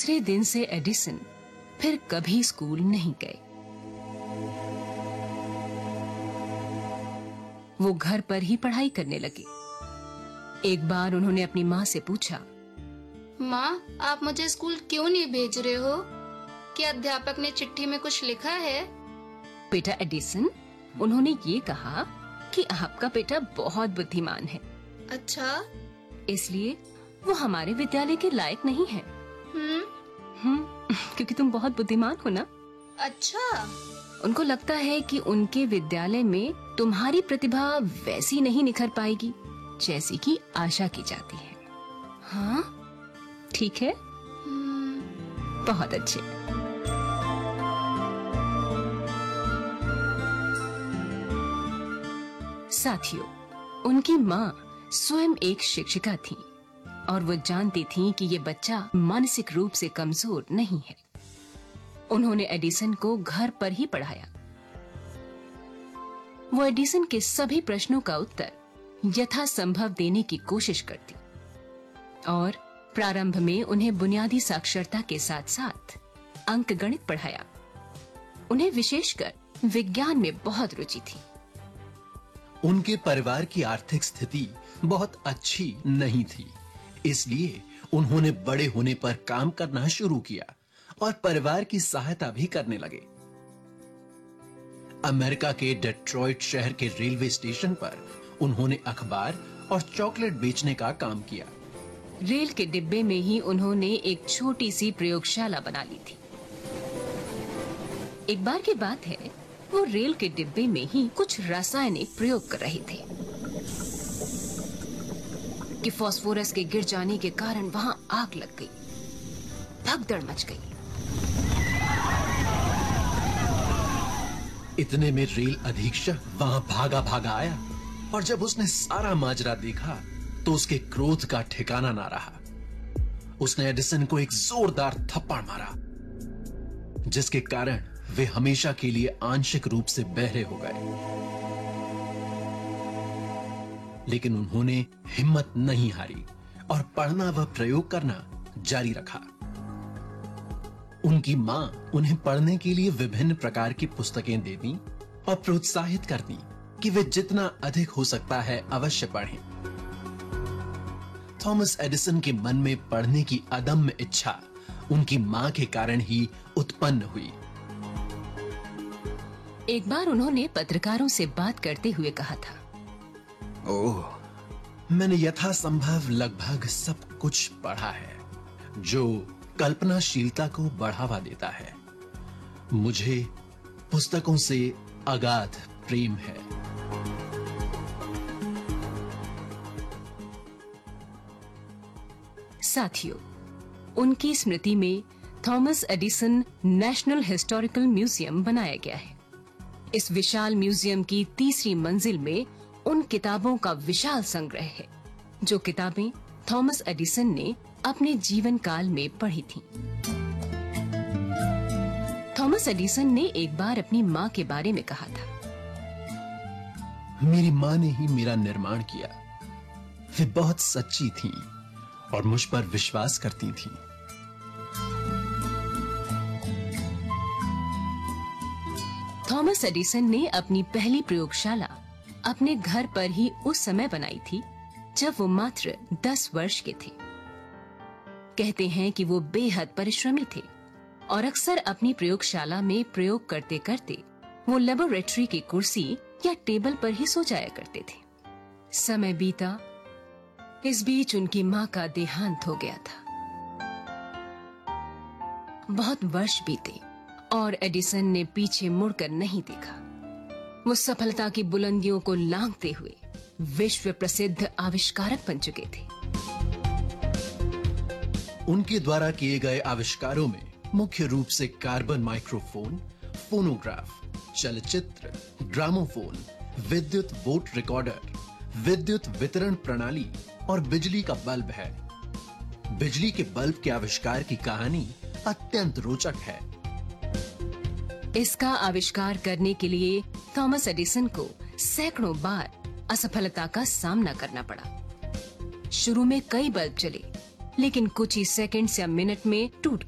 दूसरे दिन से एडिसन फिर कभी स्कूल नहीं गए। वो घर पर ही पढ़ाई करने लगे। एक बार उन्होंने अपनी माँ से पूछा, माँ, आप मुझे स्कूल क्यों नहीं भेज रहे हो? क्या अध्यापक ने चिट्ठी में कुछ लिखा है? बेटा एडिसन, उन्होंने ये कहा कि आपका बेटा बहुत बुद्धिमान है। अच्छा, इसलिए वो हमारे विद्यालय के लायक नहीं है। क्योंकि तुम बहुत बुद्धिमान हो ना। अच्छा। उनको लगता है कि उनके विद्यालय में तुम्हारी प्रतिभा वैसी नहीं निखर पाएगी जैसी कि आशा की जाती है। हाँ, ठीक है। बहुत अच्छे। साथियों, उनकी माँ स्वयं एक शिक्षिका थी और वो जानती थी कि ये बच्चा मानसिक रूप से कमजोर नहीं है। उन्होंने एडिसन को घर पर ही पढ़ाया। वो एडिसन के सभी प्रश्नों का उत्तर यथासंभव देने की कोशिश करती और प्रारंभ में उन्हें बुनियादी साक्षरता के साथ साथ अंकगणित पढ़ाया। उन्हें विशेषकर विज्ञान में बहुत रुचि थी। उनके परिवार की आर्थिक स्थिति बहुत अच्छी नहीं थी, इसलिए उन्होंने बड़े होने पर काम करना शुरू किया और परिवार की सहायता भी करने लगे। अमेरिका के डेट्रॉइट शहर के रेलवे स्टेशन पर उन्होंने अखबार और चॉकलेट बेचने का काम किया। रेल के डिब्बे में ही उन्होंने एक छोटी सी प्रयोगशाला बना ली थी। एक बार की बात है, वो रेल के डिब्बे में ही कुछ रासायनिक प्रयोग कर रहे थे कि फास्फोरस के गिर जाने के कारण वहां आग लग गई। भगदड़ मच गई। इतने में रेल अधीक्षक वहां भागा भागा आया और जब उसने सारा माजरा देखा तो उसके क्रोध का ठिकाना ना रहा। उसने एडिसन को एक जोरदार थप्पड़ मारा, जिसके कारण वे हमेशा के लिए आंशिक रूप से बहरे हो गए। लेकिन उन्होंने हिम्मत नहीं हारी और पढ़ना व प्रयोग करना जारी रखा। उनकी मां उन्हें पढ़ने के लिए विभिन्न प्रकार की पुस्तकें देती और प्रोत्साहित करती कि वे जितना अधिक हो सकता है अवश्य पढ़ें। थॉमस एडिसन के मन में पढ़ने की अदम्य इच्छा उनकी मां के कारण ही उत्पन्न हुई। एक बार उन्होंने पत्रकारों से बात करते हुए कहा था, ओह, मैंने यथासंभव लगभग सब कुछ पढ़ा है जो कल्पनाशीलता को बढ़ावा देता है। मुझे पुस्तकों से अगाध प्रेम है। साथियों, उनकी स्मृति में Thomas Edison national historical museum बनाया गया है। इस विशाल म्यूजियम की तीसरी मंजिल में उन किताबों का विशाल संग्रह है जो किताबें थॉमस एडिसन ने अपने जीवन काल में पढ़ी थीं। थॉमस एडिसन ने एक बार अपनी माँ के बारे में कहा था, मेरी माँ ने ही मेरा निर्माण किया। वे बहुत सच्ची थीं और मुझ पर विश्वास करती थीं। थॉमस एडिसन ने अपनी पहली प्रयोगशाला अपने घर पर ही उस समय बनाई थी जब वो मात्र 10 वर्ष के थे। कहते हैं कि वो बेहद परिश्रमी थे और अक्सर अपनी प्रयोगशाला में प्रयोग करते करते वो लेबोरेटरी की कुर्सी या टेबल पर ही सो जाया करते थे। समय बीता, इस बीच उनकी माँ का देहांत हो गया था। बहुत वर्ष बीते और एडिसन ने पीछे मुड़कर नहीं देखा। वो सफलता की बुलंदियों को लांघते हुए विश्व प्रसिद्ध आविष्कारक बन चुके थे। उनके द्वारा किए गए आविष्कारों में मुख्य रूप से कार्बन माइक्रोफोन, फोनोग्राफ, चलचित्र, ग्रामोफोन, विद्युत वोट रिकॉर्डर, विद्युत वितरण प्रणाली और बिजली का बल्ब है। बिजली के बल्ब के आविष्कार की कहानी अत्यंत रोचक है। इसका आविष्कार करने के लिए थॉमस एडिसन को सैकड़ों बार असफलता का सामना करना पड़ा। शुरू में कई बल्ब चले, लेकिन कुछ ही सेकंड्स या मिनट में टूट